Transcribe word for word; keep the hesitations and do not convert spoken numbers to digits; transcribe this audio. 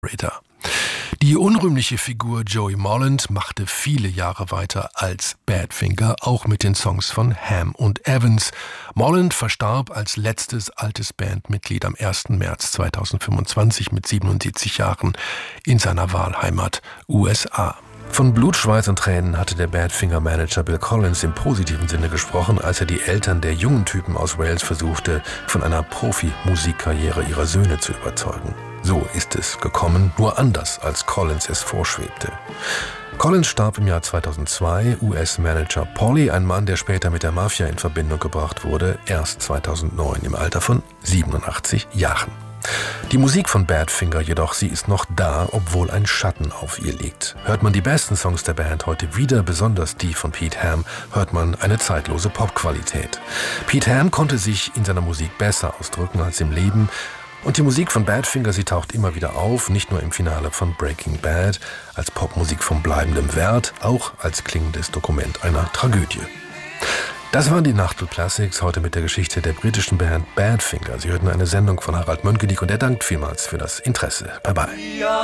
Die unrühmliche Figur Joey Molland machte viele Jahre weiter als Badfinger, auch mit den Songs von Ham und Evans. Molland verstarb als letztes altes Bandmitglied am ersten März zweitausendfünfundzwanzig mit siebenundsiebzig Jahren in seiner Wahlheimat U S A. Von Blut, Schweiß und Tränen hatte der Badfinger-Manager Bill Collins im positiven Sinne gesprochen, als er die Eltern der jungen Typen aus Wales versuchte, von einer Profi-Musikkarriere ihrer Söhne zu überzeugen. So ist es gekommen, nur anders, als Collins es vorschwebte. Collins starb im Jahr zweitausendzwei, U S-Manager Polly, ein Mann, der später mit der Mafia in Verbindung gebracht wurde, erst zweitausendneun im Alter von siebenundachtzig Jahren. Die Musik von Badfinger jedoch, sie ist noch da, obwohl ein Schatten auf ihr liegt. Hört man die besten Songs der Band heute wieder, besonders die von Pete Ham, hört man eine zeitlose Popqualität. Pete Ham konnte sich in seiner Musik besser ausdrücken als im Leben. Und die Musik von Badfinger, sie taucht immer wieder auf, nicht nur im Finale von Breaking Bad, als Popmusik von bleibendem Wert, auch als klingendes Dokument einer Tragödie. Das waren die Nachtl Classics, heute mit der Geschichte der britischen Band Badfinger. Sie hörten eine Sendung von Harald Mönkelig und er dankt vielmals für das Interesse. Bye bye.